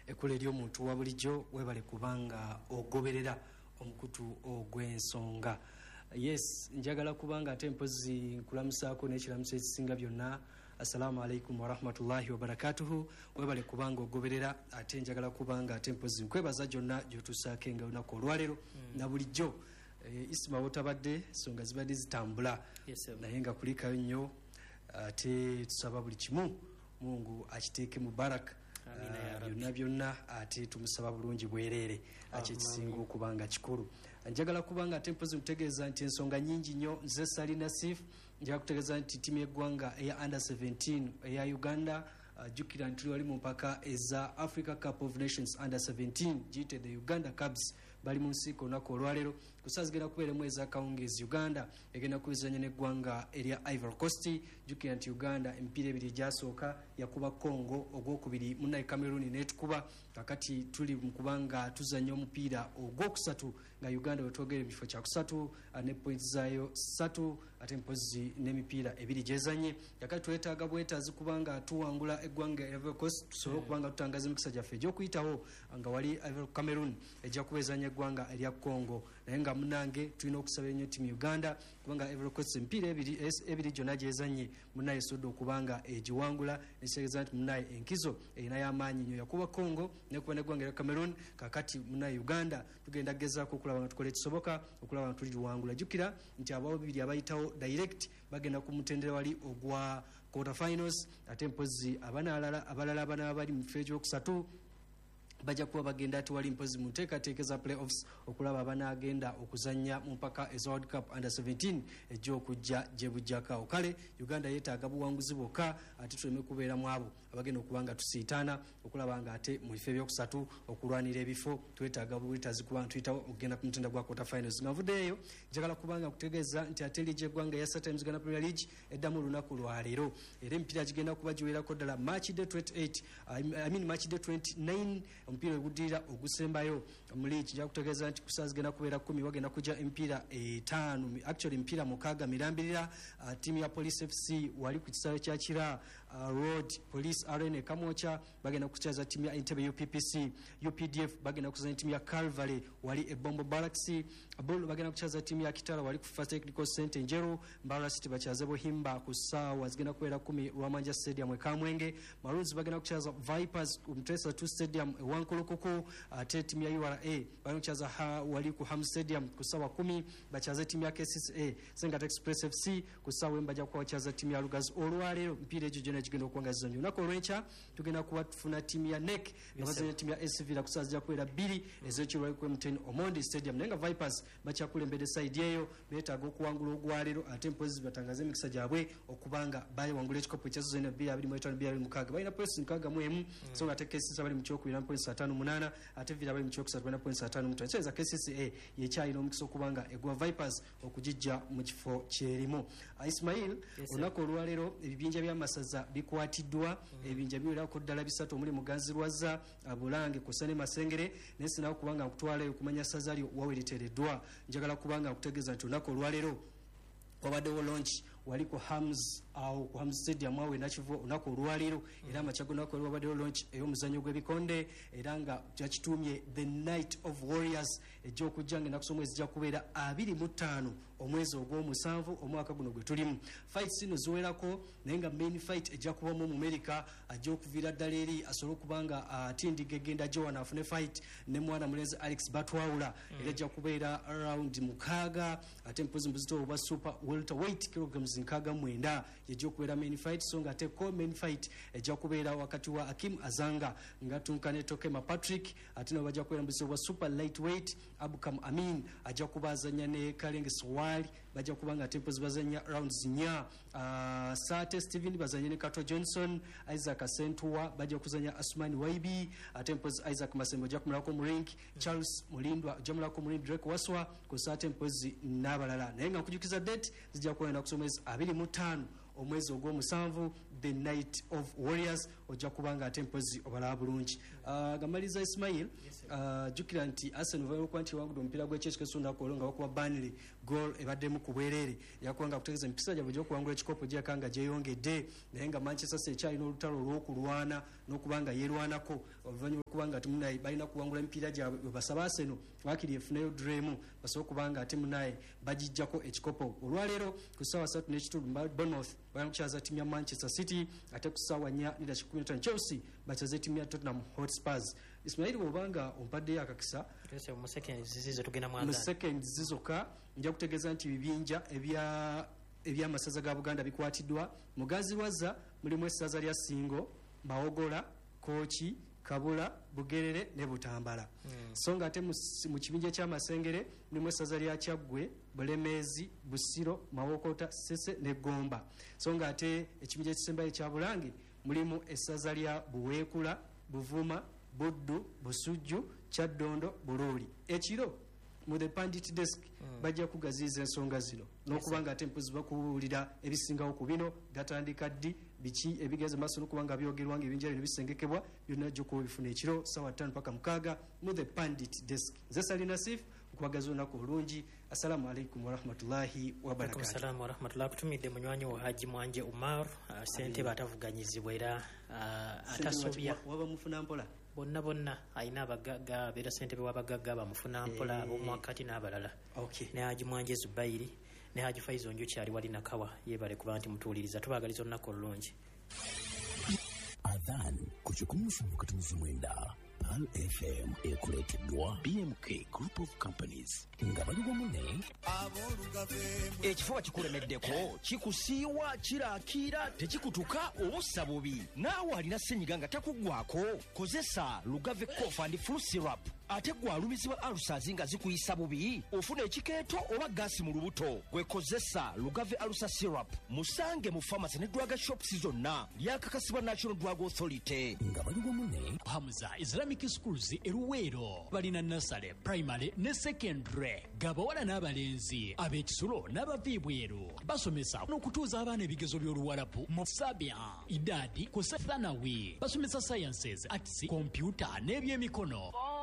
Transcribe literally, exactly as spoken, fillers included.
ekkula eri omuntu wa bulijjo webale kubanga ogoberera omukutu ogw'ensonga. Yes, njagala kubanga ate mpozi nkulamusaako n'ekiramuso ekisinga byonna. Assalamu alaikum wa rahmatullahi wa barakatuhu. Webale kubanga ogoberera ate njagala kubanga ate mpozi nkwebaza gyonna gy'otuusaako nga olunaku olwaleero mm. na bulijjo e, isima wotabadde songa zibadde zitambula yes, naye nga kulikayo nnyo ate tusaba buli kimu Mungu akiteeke mubarak byonna byonna ate tumusaba bulungi bwereere akyekisinga okubanga kikulu. Njagala kubanga ate mpozi mutegeeza nti ensonga nyingi nnyo. Nze Sali Nasif njagala kutegeeza nti ttiimu y'eggwanga eya under seventeen eya Uganda uh, jjukira nti tuli wali mu mpaka eza Africa Cup of Nations under seventeen giyite the Uganda Cubs bali mu nsiiko olunaku olwaleero. Kusaazi genda kubeeremu ez'akawungeezi. Uganda egenda kubizanya n'eggwanga erya Ivory Coast. Jjukira nti Uganda emipiira ebiri egyasooka yakuba Congo, ogwokubiri munnaye Cameroon n'etukuba. Kakati tuli mu kubanga tuzanya omupiira ogwokusatu nga Uganda wetwogera ebifo kya kusatu ne points zaayo ssatu ate mpozi n'emipiira ebiri gyezanye. Kakati twetaaga bwetaazi kubanga tuwangula eggwanga Ivory Coast tusobole okubanga tutangaza emikisa gyaffe egy'okuyitawo nga wali Ivory Cameroon ejja kubezanya eggwanga erya Congo. Naye nga munange tulina okusabira nnyo ttiimu Uganda kubanga Ivory Coast emipiira ebiri ebiri gyonna gyezanye munnaye esodde okubanga egiwangula nekitegeeza nti munnaye enkizo erina y'amaanyi nnyo yakuba Congo nekuba n'eggwanga erya Cameroon. Kakati munnaye Uganda tugenda gezaako okulaba nga tukola ekisoboka okulaba nga tuliwangula. Jjukira nti abawo bibiri abayitawo direct bagenda ku mutendera wali ogwa quarter finals ate mpozi abalala abalala abana bali mu kifo ekyokusatu bajja kuba bagenda ati wali mpozi mu nteekateeka playoffs okulaba abanagenda okuzanya mu mpaka eza World Cup under seventeen ejja okujja gye bujjakawo. Kale Uganda yeetaaga buwanguzi bwokka ate tuleme kubeera mu abo abagenda okubanga tusiitaana okulaba nga ate mu bifo ebyokusatu okulwanira ebifo twetaaga bwetaazi kubanga tuyitawo okugenda ku mutenda gwa quarter finals. Nga nvuddeeyo njagala kubanga kutegeeza nti ate liigi eggwanga ya Star Times Uganda Premier League eddamu olunaku lwaleero era emipiira gigenda kuba giwerako ddala match day twenty-eight I mean match day twenty-nine omupiira oguddirira ogusembayo mu liigi. Njagala kutegeeza nti kusaazi genda kubeera kumi wagenda kujja emipiira etaano actually emipiira mukaaga mirambirira. Uh, ttiimu ya Police F C wali ku kisaawe kya Kira uh, Road Police Arena Kamwocha bagenda kuchaza ttiimu ya Entebbe U P P C. U P D F bagenda kuzanya ttiimu ya Calvary wali e Bombo Barracks. Bull bagenda kuchaza ttiimu ya Kitara wali ku First Technical Center Njeru. Mbala City bachaze Buhimba ku saawa zigenda kubeera kumi Rwamanja Stadium e Kamwenge. Maroons bagenda kuchaza Vipers ku Mutesa two Stadium e Wankulukuku. Ate ttiimu ya U R A bagenda kuchaza ha wali ku Ham Stadium ku saawa kumi bachaze ttiimu ya K C C A. Sengat Express F C ku saawa mbajja kwa chaza ttiimu ya Lugazi olwaleero mpira egyo gyonna gigenda okuwangaza nnyo. Olunaku olw'enkya tugenda kuba tufuna ttiimu ya N E C nga bazanya ttiimu ya S Villa kusaazi gya kubeera bbiri ez'ekiro ku M ten Omondi Stadium. Naye nga Vipers bakyakulembedde side eyo beetaaga okuwangula ogwaleero ate mpozi batangaza emikisa gyabwe okubanga bawangula ekikopo ekyasoze na bbiri abiri mu etaano bbiri abiri mu mukaaga balina points mukaaga mu emu so nga ate K C C A bali mu kyokubiri na points ataano munaana ate Villa bali mu kyokusatu balina points ataano mu ttaano. Ekitegeeza K C C A yekyalina omukisa okubanga egwa Vipers okugijja mu kifo kyerimu. Ismail olunaku olwaleero ebibinja by'amasaza bikwatiddwa ebibinja biwerako ddala bisatu omuli Muganzi Lwaza Bulange Kusane Masengere naye sinawo kubanga nkutwalayo kumanya saza lyo waweriteereddwa. Njagala kubanga nkutegeeza nti olunaku olwaleero wabaddewo launch wali ku Hams awo ku Hams Stadium awe nakivo olunaku olwaleero era amakyago olunaku olwaleero wabaddewo launch ey'omuzannyo gw'ebikonde era nga kyakitumye the Night of Warriors ejja okujja ngenda kusoma ezijja kubeera abiri mu ttaano omwezi ogw'omusanvu omwaka guno gwe tulimu. Fight zino ziwerako naye nga main fight ejja kubamu mu America ajja okuviira ddala eri asobole okubanga atindiga egenda Joan afune fight ne mwana mulenzi Alex Batwawula era ejja kubeera around mukaaga ate mpozi muzito oba super welterweight kilograms nkaaga mwenda yejja okubeera main fight so nga ate ko main fight ejja kubeera wakati wa Akim Azanga nga tunkane Tokema Patrick ate nabo bajja kubeera muzito oba super lightweight Abukam Amin ajja kubazanya ne Kalenge Swali bajja kubanga ate mpozi bazanya rounds nya uh, Sate Steven bazanya ne Kato Johnson Isaac Asentua bajja kuzanya Asmani Waibi ate mpozi Isaac Masembo ajja kumulako mu ring Charles Mulindwa ajja kumulako mu ring Drake Waswa ku Sate mpozi n'abalala naye nga nkujukiza date zijja kwenda kusomeza abiri mu ttaano omwezi ogw'omusanvu the night of warriors ojja kubanga ate mpozi obalaba bulungi. uh, gamaliza Ismail uh, jukira nti Arsenal valikuwa nti wangudde omupiira gw'ekyeso kesundako olonga bakuba Burnley goal ebaddemu ku bwerere yakwanga kutegeeza empisa gyabwe gy'okuwangula ekikopo gyakanga gyeyongedde naye nga Manchester City ekyalina olutalo olw'okulwana n'okubanga yeerwanako oluvannyuma lw'okubanga ate munaye balina kuwangula emipiira gyabwe basaba Arsenal wakiri efuneyo dream basobola okubanga ate munaye bagijjako ekikopo. Olwaleero ku ssaawa ssatu n'ekitundu Bournemouth balina kukyaza ttiimu ya Manchester City ate ku ssaawa nnya n'eddakiika kumi na ttaano Chelsea bakyaze ttiimu ya Tottenham Hotspurs. Ismail bw'obanga ompaddeyo akakisa mu seconds zizokka nja kutegeeza nti ebibinja ebya ebyamasaza ga Buganda bikwatiddwa. Mugazi Waza mulimu essaza lya Singo, Bawogola, Kooki, Kabula, Bugerere ne Butambala. Mm. So nga ate mu kibinja ky'amasengere mulimu essaza lya Kyaggwe, Bulemeezi, Busiro, Mawokota, Sese ne Gomba. So nga ate ekibinja ekisembayo kya Bulange mulimu essaza lya Buweekula, Buvuma, Buddu, Busujju, Kyaddondo, Buluuli. Ekiro mu the Pandit desk mm. bajja kugaziiza ensonga zino n'okubanga ate mpozi bakuwulira ebisingawo ku bino gatandika ddi biki ebigeze maaso n'okubanga byogerwa nga ebinjala nebisengekebwa byonna jjoko bifuna ekiro sawa ttaano paka mukaaga mu the Pandit desk. Nze Sali Nasif nkubagaza olunaku olungi. Assalamu alaikum warahmatullahi wabarakatuh. Assalamu warahmatullahi. Kutumidde munywanyi wa Haji Mwanje Umar uh, ssentebe atavuganyizibwa era uh, atasobya waba mufuna mpola bonna bonna ayina abagagga abeera ssentebe w'abagagga bamufuna mpola ab'omu wakati n'abalala. Okay. Ne Haji Mwanje Zubairi ne Haji Faizo Njuki ali wali nakawa yebale kuba nti mutuuliriza tubaagaliza olunaku olulungi. Adhan ku kikumi kati mwenda Pal F M ekuleeteddwa B M K Group of Companies nga bali wamu ne ekifuba kikulemeddeko kikusiiwa kiraakira tekikutuka obussa bubi naawe alina ssenyiga nga takuggwako kozesa Lugave Cough and Flu Syrup ate gwe alumizibwa alusazi nga zikuyisa bubi ofuna ekikeeto oba gaasi mu lubuto gwekozesa Lugave Alusa Syrup musange mu pharmacy ne drug shops zonna lyakakasibwa National Drug Authority nga bali wamu ne Hamza Islamic Schools eruweero balina nursery primary ne secondary gabawala n'abalenzi ab'ekisulo n'abaviibweru basomesa n'okutuuza abaana ebigezo by'oluwalabu mu sabia idadi ku thanawi basomesa sciences arts computer n'ebyemikono.